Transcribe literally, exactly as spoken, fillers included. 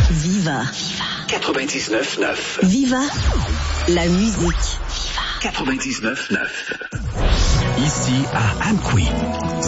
Viva. quatre-vingt-dix-neuf neuf. Viva. La musique. quatre-vingt-dix-neuf neuf. Ici à Amqui.